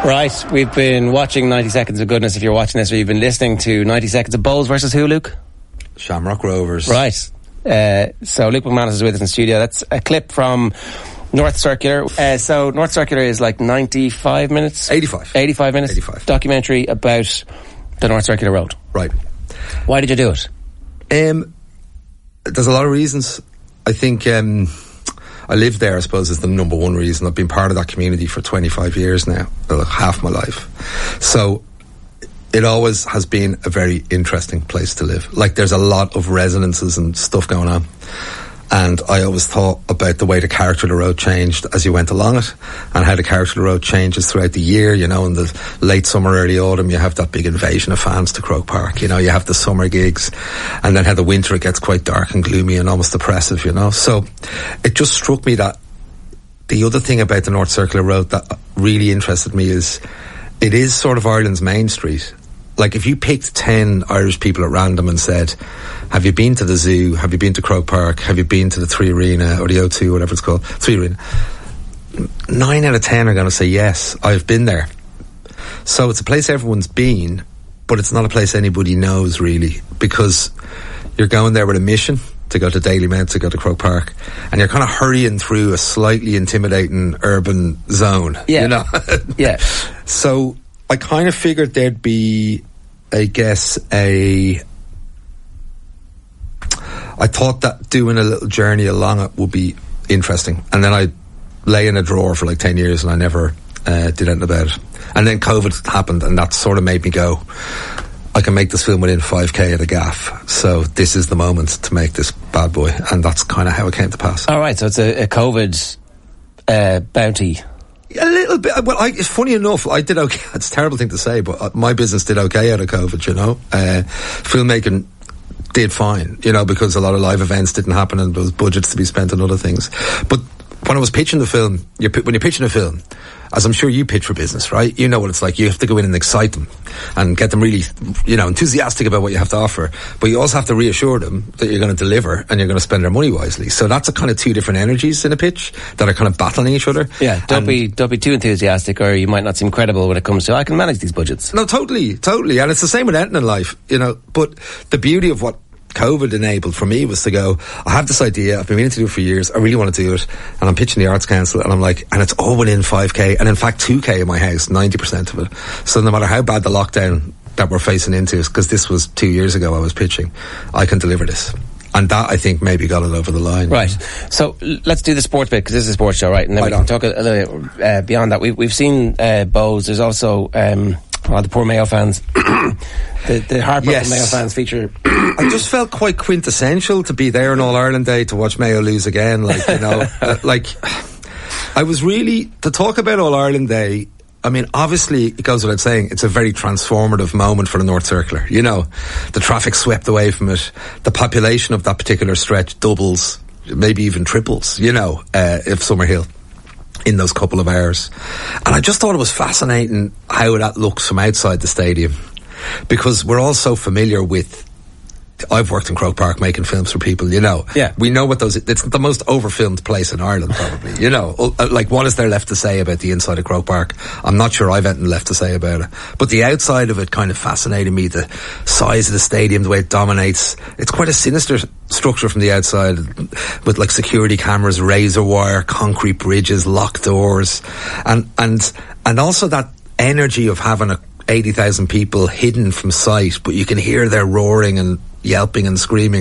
Right, we've been watching 90 Seconds of Goodness. If you're watching this, or you've been listening to 90 Seconds of Bowls versus who, Luke? Shamrock Rovers. Right. So Luke McManus is with us in studio. That's a clip from North Circular. So North Circular is like 95 minutes? 85. 85 minutes? 85. Documentary about the North Circular Road. Right. Why did you do it? There's a lot of reasons. I think I live there, I suppose, is the number one reason. I've been part of that community for 25 years now, half my life. So it always has been a very interesting place to live. Like, there's a lot of resonances and stuff going on. And I always thought about the way the character of the road changed as you went along it, and how the character of the road changes throughout the year. You know, in the late summer, early autumn, you have that big invasion of fans to Croke Park. You know, you have the summer gigs, and then how the winter it gets quite dark and gloomy and almost depressive, you know. So it just struck me that the other thing about the North Circular Road that really interested me is it is sort of Ireland's main street. Like, if you picked 10 Irish people at random and said, have you been to the zoo? Have you been to Croke Park? Have you been to the Three Arena or the O2, whatever it's called? Three Arena. 9 out of 10 are going to say, yes, I've been there. So it's a place everyone's been, but it's not a place anybody knows, really, because you're going there with a mission to go to Dalymount, to go to Croke Park, and you're kind of hurrying through a slightly intimidating urban zone. Yeah. You know? Yeah. So I kind of figured there'd be, I guess, I thought that doing a little journey along it would be interesting. And then I lay in a drawer for like 10 years and I never did anything about it. And then COVID happened, and that sort of made me go, I can make this film within 5k of the gaff. So this is the moment to make this bad boy. And that's kind of how it came to pass. All right, so it's a COVID bounty. A little bit. Well, it's funny enough, I did okay. It's a terrible thing to say, but my business did okay out of COVID, you know. Filmmaking did fine, you know, because a lot of live events didn't happen and there was budgets to be spent on other things. But when I was pitching the film, when you're pitching a film, as I'm sure you pitch for business, right? You know what it's like. You have to go in and excite them and get them really, you know, enthusiastic about what you have to offer. But you also have to reassure them that you're going to deliver and you're going to spend their money wisely. So that's a kind of two different energies in a pitch that are kind of battling each other. Yeah, don't be too enthusiastic, or you might not seem credible when it comes to, I can manage these budgets. No, totally. And it's the same with anything in life, you know. But the beauty of what COVID enabled for me was to go, I have this idea, I've been meaning to do it for years, I really want to do it, and I'm pitching the Arts Council, and I'm like, and it's all within 5k, and in fact 2k in my house, 90% of it. So no matter how bad the lockdown that we're facing into is, because this was 2 years ago I was pitching, I can deliver this. And that, I think, maybe got it over the line. Right. So let's do the sports bit, because this is a sports show, right? And then we can talk a little beyond that. We've seen Bows. There's also the poor Mayo fans. the heartbroken Mayo fans feature. I just felt quite quintessential to be there on All Ireland Day to watch Mayo lose again. Like, you know, I was really, to talk about All Ireland Day, I mean, obviously, it goes without saying, it's a very transformative moment for the North Circular. You know, the traffic swept away from it. The population of that particular stretch doubles, maybe even triples, you know, if Summerhill in those couple of hours. And I just thought it was fascinating how that looks from outside the stadium, because we're all so familiar with, I've worked in Croke Park making films for people, you know. Yeah. We know what those, it's the most overfilmed place in Ireland, probably, you know. Like, what is there left to say about the inside of Croke Park? I'm not sure I've anything left to say about it. But the outside of it kind of fascinated me, the size of the stadium, the way it dominates. It's quite a sinister structure from the outside, with like security cameras, razor wire, concrete bridges, locked doors. And also that energy of having 80,000 people hidden from sight, but you can hear their roaring and yelping and screaming